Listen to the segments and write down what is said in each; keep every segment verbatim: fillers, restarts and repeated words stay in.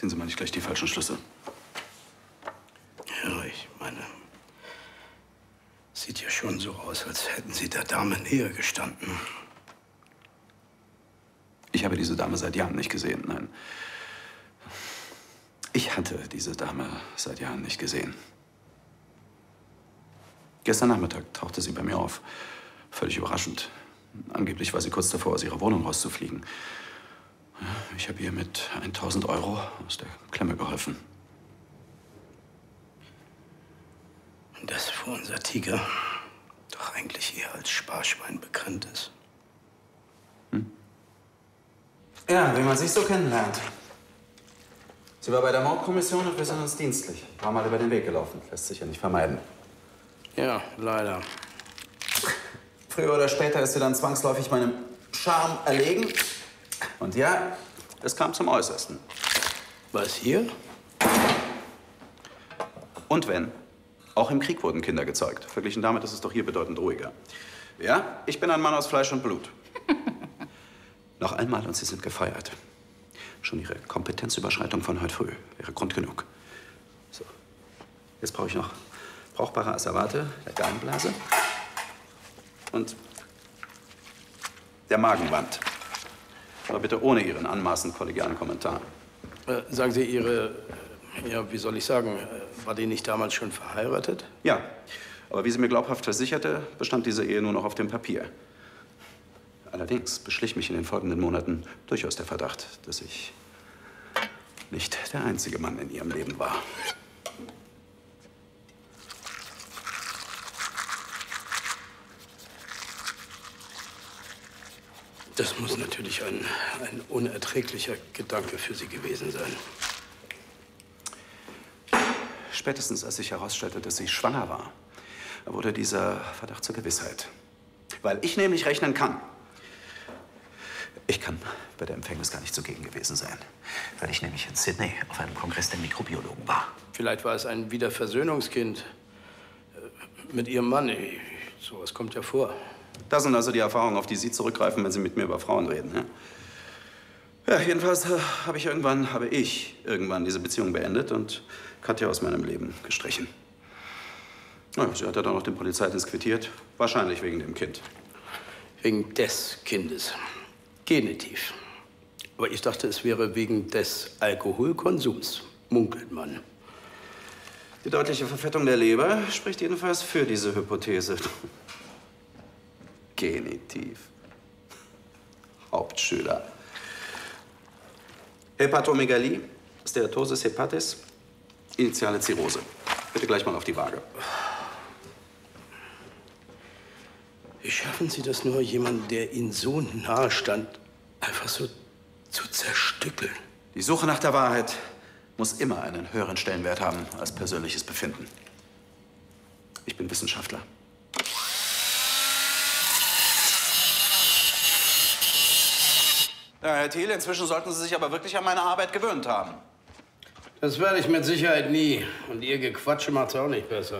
Ziehen Sie mal nicht gleich die falschen Schlüsse. Ja, ich meine, sieht ja schon so aus, als hätten Sie der Dame näher gestanden. Ich habe diese Dame seit Jahren nicht gesehen, nein. Ich hatte diese Dame seit Jahren nicht gesehen. Gestern Nachmittag tauchte sie bei mir auf. Völlig überraschend. Angeblich war sie kurz davor, aus ihrer Wohnung rauszufliegen. Ich habe ihr mit tausend Euro aus der Klemme geholfen. Und das, wo unser Tiger doch eigentlich eher als Sparschwein bekannt ist. Hm? Ja, wie man sich so kennenlernt. Sie war bei der Mordkommission und wir sind uns dienstlich. War mal über den Weg gelaufen. Lässt sich ja nicht vermeiden. Ja, leider. Früher oder später ist sie dann zwangsläufig meinem Charme erlegen. Und ja, es kam zum Äußersten. Was, hier? Und wenn? Auch im Krieg wurden Kinder gezeugt. Verglichen damit ist es doch hier bedeutend ruhiger. Ja, ich bin ein Mann aus Fleisch und Blut. Noch einmal und Sie sind gefeuert. Schon Ihre Kompetenzüberschreitung von heute früh wäre Grund genug. So, jetzt brauche ich noch brauchbare Asservate der Gallenblase und der Magenwand. Aber bitte ohne Ihren anmaßend kollegialen Kommentar. Äh, sagen Sie, Ihre, äh, ja, wie soll ich sagen, äh, war die nicht damals schon verheiratet? Ja, aber wie sie mir glaubhaft versicherte, bestand diese Ehe nur noch auf dem Papier. Allerdings beschlich mich in den folgenden Monaten durchaus der Verdacht, dass ich nicht der einzige Mann in ihrem Leben war. Das muss natürlich ein, ein unerträglicher Gedanke für Sie gewesen sein. Spätestens als sich herausstellte, dass sie schwanger war, wurde dieser Verdacht zur Gewissheit. Weil ich nämlich rechnen kann. Ich kann bei der Empfängnis gar nicht zugegen gewesen sein, weil ich nämlich in Sydney auf einem Kongress der Mikrobiologen war. Vielleicht war es ein Wiederversöhnungskind äh, mit Ihrem Mann. Sowas kommt ja vor. Das sind also die Erfahrungen, auf die Sie zurückgreifen, wenn Sie mit mir über Frauen reden. Ja, ja jedenfalls äh, habe ich irgendwann, habe ich irgendwann diese Beziehung beendet und Katja aus meinem Leben gestrichen. Ja, sie hat ja dann noch den Polizeidienst quittiert, wahrscheinlich wegen dem Kind. Wegen des Kindes. Genitiv. Aber ich dachte, es wäre wegen des Alkoholkonsums, munkelt man. Die deutliche Verfettung der Leber spricht jedenfalls für diese Hypothese. Genitiv. Hauptschüler. Hepatomegalie, Steatosis hepatis, initiale Zirrhose. Bitte gleich mal auf die Waage. Wie schaffen Sie das nur, jemanden, der Ihnen so nahe stand, einfach so zu zerstückeln? Die Suche nach der Wahrheit muss immer einen höheren Stellenwert haben als persönliches Befinden. Ich bin Wissenschaftler. Ja, Herr Thiel, inzwischen sollten Sie sich aber wirklich an meine Arbeit gewöhnt haben. Das werde ich mit Sicherheit nie. Und Ihr Gequatsche macht's auch nicht besser.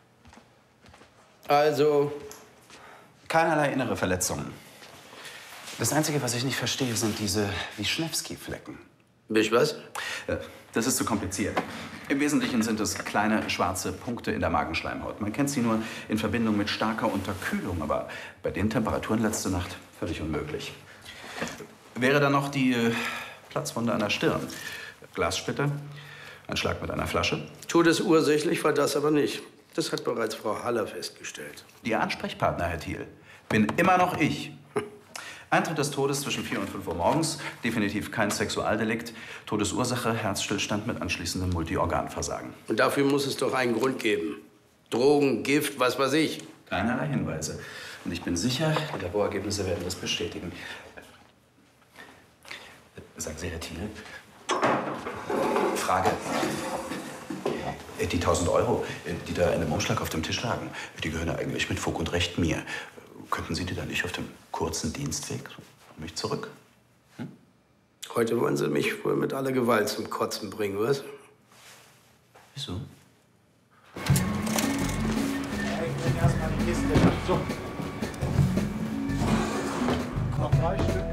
Also, keinerlei innere Verletzungen. Das Einzige, was ich nicht verstehe, sind diese Wischnewski-Flecken. Wisch was? Das ist zu kompliziert. Im Wesentlichen sind es kleine schwarze Punkte in der Magenschleimhaut. Man kennt sie nur in Verbindung mit starker Unterkühlung, aber bei den Temperaturen letzte Nacht völlig unmöglich. Wäre dann noch die äh, Platzwunde an der Stirn. Glassplitter, ein Schlag mit einer Flasche. Todesursächlich war das aber nicht. Das hat bereits Frau Haller festgestellt. Ihr Ansprechpartner, Herr Thiel, bin immer noch ich. Eintritt des Todes zwischen vier und fünf Uhr morgens, definitiv kein Sexualdelikt. Todesursache, Herzstillstand mit anschließendem Multiorganversagen. Und dafür muss es doch einen Grund geben. Drogen, Gift, was weiß ich. Keinerlei Hinweise. Und ich bin sicher, die Laborergebnisse werden das bestätigen. Sagen Sie, Herr Thiel, Frage. Die tausend Euro, die da in dem Umschlag auf dem Tisch lagen, die gehören ja eigentlich mit Fug und Recht mir. Könnten Sie die dann nicht auf dem kurzen Dienstweg für mich zurück? Hm? Heute wollen Sie mich wohl mit aller Gewalt zum Kotzen bringen, was? Wieso? Ich bring erst mal die Kiste. So. Noch drei Stück.